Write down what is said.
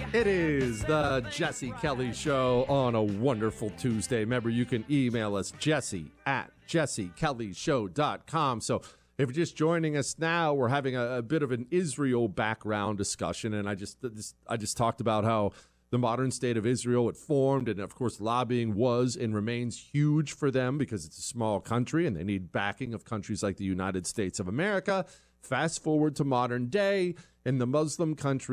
It is the Jesse Kelly Show on a wonderful Tuesday. Remember, you can email us, jesse@jessekellyshow.com. So if you're just joining us now, we're having a bit of an Israel background discussion. And I just talked about how the modern state of Israel, it formed. And, of course, lobbying was and remains huge for them because it's a small country and they need backing of countries like the United States of America. Fast forward to modern day in the Muslim country